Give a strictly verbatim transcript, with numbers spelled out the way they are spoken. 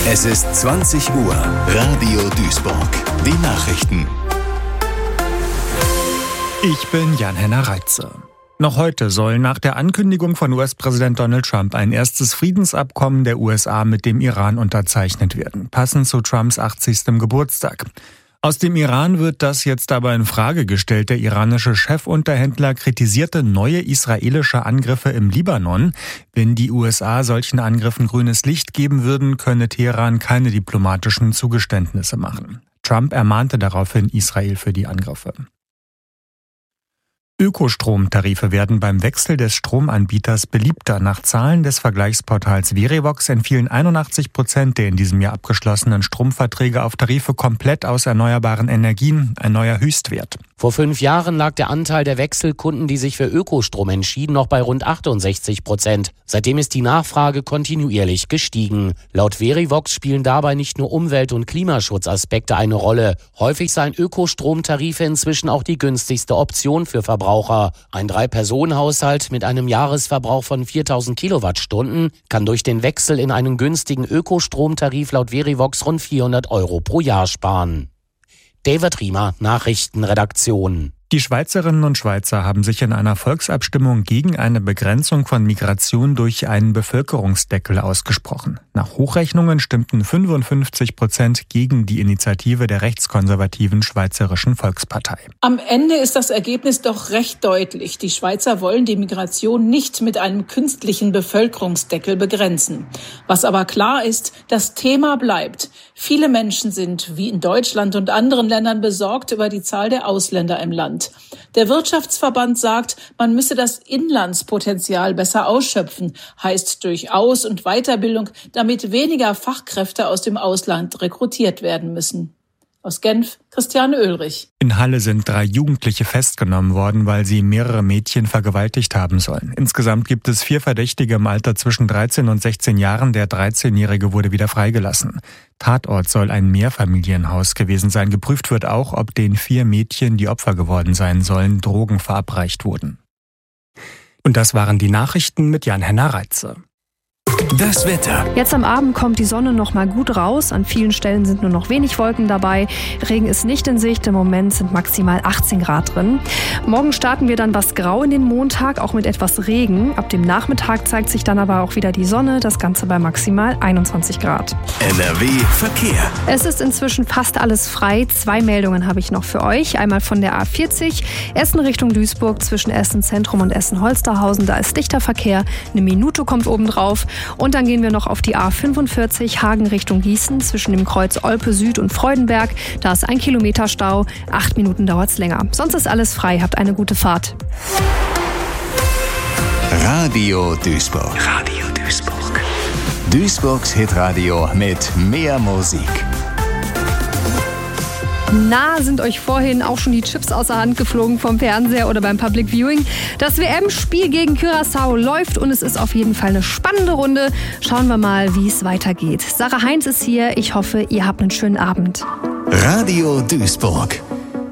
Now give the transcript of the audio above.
Es ist zwanzig Uhr. Radio Duisburg. Die Nachrichten. Ich bin Jan-Henner Reitze. Noch heute soll nach der Ankündigung von U S-Präsident Donald Trump ein erstes Friedensabkommen der U S A mit dem Iran unterzeichnet werden, passend zu Trumps achtzigstem Geburtstag. Aus dem Iran wird das jetzt aber in Frage gestellt. Der iranische Chefunterhändler kritisierte neue israelische Angriffe im Libanon. Wenn die U S A solchen Angriffen grünes Licht geben würden, könne Teheran keine diplomatischen Zugeständnisse machen. Trump ermahnte daraufhin Israel für die Angriffe. Ökostromtarife werden beim Wechsel des Stromanbieters beliebter. Nach Zahlen des Vergleichsportals Verivox entfielen einundachtzig Prozent der in diesem Jahr abgeschlossenen Stromverträge auf Tarife komplett aus erneuerbaren Energien, ein neuer Höchstwert. Vor fünf Jahren lag der Anteil der Wechselkunden, die sich für Ökostrom entschieden, noch bei rund achtundsechzig Prozent. Seitdem ist die Nachfrage kontinuierlich gestiegen. Laut Verivox spielen dabei nicht nur Umwelt- und Klimaschutzaspekte eine Rolle. Häufig seien Ökostromtarife inzwischen auch die günstigste Option für Verbraucher. Ein Drei-Personen-Haushalt mit einem Jahresverbrauch von viertausend Kilowattstunden kann durch den Wechsel in einen günstigen Ökostromtarif laut Verivox rund vierhundert Euro pro Jahr sparen. David Riemer, Nachrichtenredaktion. Die Schweizerinnen und Schweizer haben sich in einer Volksabstimmung gegen eine Begrenzung von Migration durch einen Bevölkerungsdeckel ausgesprochen. Nach Hochrechnungen stimmten fünfundfünfzig Prozent gegen die Initiative der rechtskonservativen Schweizerischen Volkspartei. Am Ende ist das Ergebnis doch recht deutlich. Die Schweizer wollen die Migration nicht mit einem künstlichen Bevölkerungsdeckel begrenzen. Was aber klar ist, das Thema bleibt. Viele Menschen sind, wie in Deutschland und anderen Ländern, besorgt über die Zahl der Ausländer im Land. Der Wirtschaftsverband sagt, man müsse das Inlandspotenzial besser ausschöpfen, heißt durch Aus- und Weiterbildung, damit weniger Fachkräfte aus dem Ausland rekrutiert werden müssen. Aus Genf, Christiane Oehlrich. In Halle sind drei Jugendliche festgenommen worden, weil sie mehrere Mädchen vergewaltigt haben sollen. Insgesamt gibt es vier Verdächtige im Alter zwischen dreizehn und sechzehn Jahren. Der dreizehnjährige wurde wieder freigelassen. Tatort soll ein Mehrfamilienhaus gewesen sein. Geprüft wird auch, ob den vier Mädchen, die Opfer geworden sein sollen, Drogen verabreicht wurden. Und das waren die Nachrichten mit Jan-Henner Reitze. Das Wetter. Jetzt am Abend kommt die Sonne noch mal gut raus. An vielen Stellen sind nur noch wenig Wolken dabei. Regen ist nicht in Sicht. Im Moment sind maximal achtzehn Grad drin. Morgen starten wir dann was grau in den Montag, auch mit etwas Regen. Ab dem Nachmittag zeigt sich dann aber auch wieder die Sonne. Das Ganze bei maximal einundzwanzig Grad. N R W Verkehr. Es ist inzwischen fast alles frei. Zwei Meldungen habe ich noch für euch. Einmal von der A vierzig, Essen Richtung Duisburg zwischen Essen Zentrum und Essen Holsterhausen. Da ist dichter Verkehr. Eine Minute kommt obendrauf. Und dann gehen wir noch auf die A fünfundvierzig, Hagen Richtung Gießen, zwischen dem Kreuz Olpe Süd und Freudenberg. Da ist ein Kilometer Stau, acht Minuten dauert's länger. Sonst ist alles frei, habt eine gute Fahrt. Radio Duisburg. Radio Duisburg. Duisburgs Hitradio mit mehr Musik. Na, sind euch vorhin auch schon die Chips aus der Hand geflogen vom Fernseher oder beim Public Viewing? Das W M-Spiel gegen Curaçao läuft und es ist auf jeden Fall eine spannende Runde. Schauen wir mal, wie es weitergeht. Sarah Heinz ist hier. Ich hoffe, ihr habt einen schönen Abend. Radio Duisburg.